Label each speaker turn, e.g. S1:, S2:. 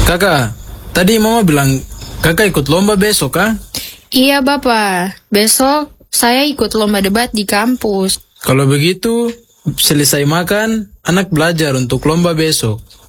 S1: Kakak, tadi mama bilang kakak ikut lomba besok, kah?
S2: Iya Bapak, besok saya ikut lomba debat di kampus.
S1: Kalau begitu, selesai makan, anak belajar untuk lomba besok.